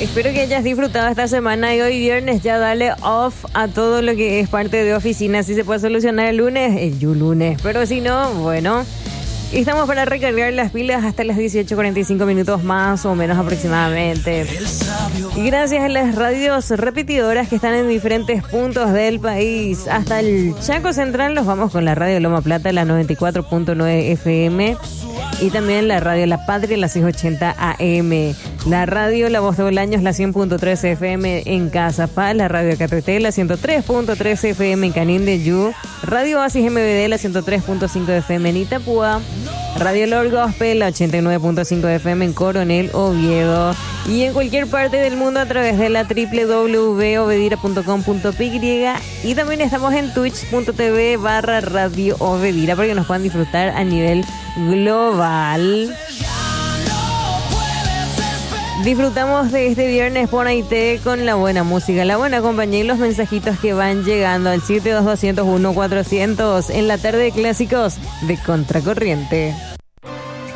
Espero que hayas disfrutado esta semana y hoy viernes ya dale off a todo lo que es parte de oficina. Si se puede solucionar el lunes, el lunes. Pero si no, bueno, estamos para recargar las pilas hasta las 18:45 minutos más o menos aproximadamente. Y gracias a las radios repetidoras que están en diferentes puntos del país, hasta el Chaco Central, nos vamos con la radio Loma Plata, la 94.9 FM. Y también la radio La Patria, la 680 AM. La radio La Voz de Bolaños, la 100.3 FM en Cazapá. La radio KTT, la 103.3 FM en Canindeyú. Radio Oasis MBD, la 103.5 FM en Itapúa. Radio Lord Gospel, la 89.5 FM en Coronel Oviedo. Y en cualquier parte del mundo a través de la www.ovedira.com.py. Y también estamos en twitch.tv/Radio Ovedira para que nos puedan disfrutar a nivel global. Disfrutamos de este viernes por Aite con la buena música, la buena compañía y los mensajitos que van llegando al 722-201-400 en la tarde de clásicos de Contracorriente.